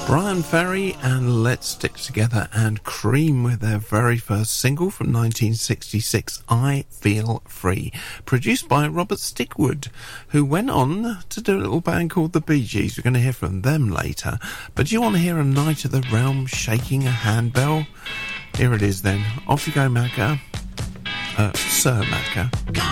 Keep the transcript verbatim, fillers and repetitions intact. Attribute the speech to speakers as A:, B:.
A: Brian Ferry and Let's Stick Together, and Cream with their very first single from nineteen sixty-six, I Feel Free, produced by Robert Stickwood, who went on to do a little band called the Bee Gees. We're going to hear from them later. But do you want to hear a Night of the Realm shaking a handbell? Here it is then. Off you go, Macca. Uh, Sir Macca.